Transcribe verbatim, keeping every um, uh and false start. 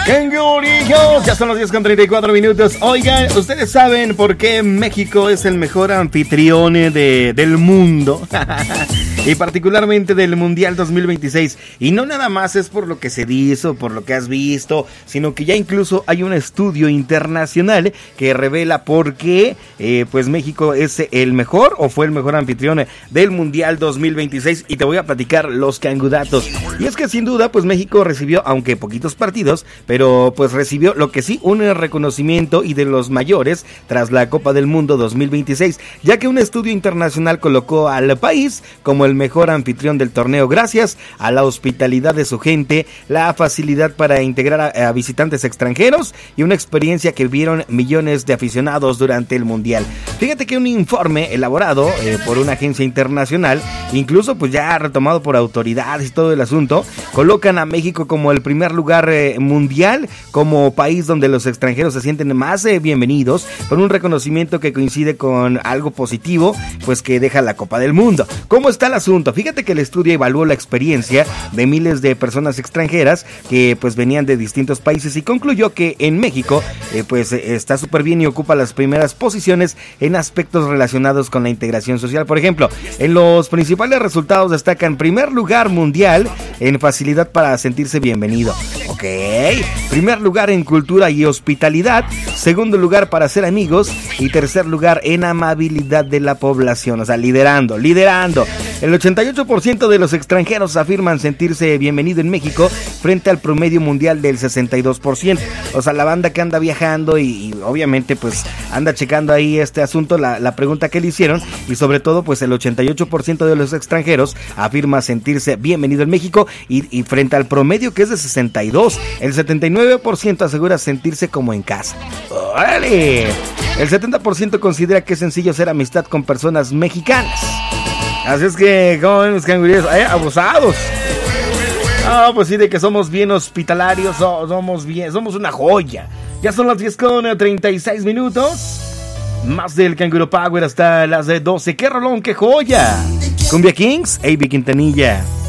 Cangurillos, ya son las diez con treinta y cuatro minutos. Oigan, ¿ustedes saben por qué México es el mejor anfitrión de, del mundo? Y particularmente del Mundial dos mil veintiséis. Y no nada más es por lo que se dice o por lo que has visto, sino que ya incluso hay un estudio internacional que revela por qué eh, pues México es el mejor o fue el mejor anfitrión del Mundial dos mil veintiséis. Y te voy a platicar los cangudatos. Y es que sin duda pues México recibió, aunque poquitos partidos, pero pues recibió lo que sí, un reconocimiento y de los mayores tras la Copa del Mundo dos mil veintiséis, ya que un estudio internacional colocó al país como el mejor anfitrión del torneo gracias a la hospitalidad de su gente, la facilidad para integrar a, a visitantes extranjeros y una experiencia que vieron millones de aficionados durante el Mundial. Fíjate que un informe elaborado eh, por una agencia internacional, incluso pues ya retomado por autoridades y todo el asunto, colocan a México como el primer lugar eh, mundial, como país donde los extranjeros se sienten más eh, bienvenidos, con un reconocimiento que coincide con algo positivo, pues que deja la Copa del Mundo. ¿Cómo está el asunto? Fíjate que el estudio evaluó la experiencia de miles de personas extranjeras que pues venían de distintos países y concluyó que en México eh, pues está súper bien y ocupa las primeras posiciones en aspectos relacionados con la integración social. Por ejemplo, en los principales resultados destacan primer lugar mundial en facilidad para sentirse bienvenido. Ok, primer lugar en cultura y hospitalidad, segundo lugar para ser amigos y tercer lugar en amabilidad de la población. O sea, liderando, liderando. El ochenta y ocho por ciento de los extranjeros afirman sentirse bienvenido en México frente al promedio mundial del sesenta y dos por ciento. O sea, la banda que anda viajando y, y obviamente pues anda checando ahí este asunto, la, la pregunta que le hicieron, y sobre todo pues el ochenta y ocho por ciento de los extranjeros afirma sentirse bienvenido en México y, y frente al promedio que es de sesenta y dos, el setenta y nueve por ciento asegura sentirse como en casa. ¡Órale! El setenta por ciento considera que es sencillo hacer amistad con personas mexicanas. Así es que, ¿cómo ven los cangurillos? ¿Eh? Abusados. Ah, pues sí, de que somos bien hospitalarios, somos bien, somos una joya. Ya son las diez con treinta y seis minutos. Más del Canguro Power hasta las doce. ¡Qué rolón, qué joya! Cumbia Kings, A B Quintanilla.